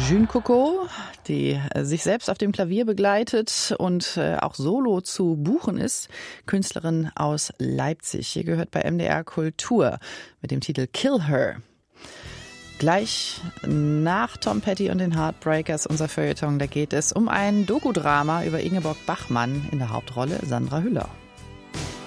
June Coco, die sich selbst auf dem Klavier begleitet und auch solo zu buchen ist. Künstlerin aus Leipzig. Hier gehört bei MDR Kultur mit dem Titel Kill Her. Gleich nach Tom Petty und den Heartbreakers, unser Feuilleton, da geht es um ein Dokudrama über Ingeborg Bachmann, in der Hauptrolle Sandra Hüller.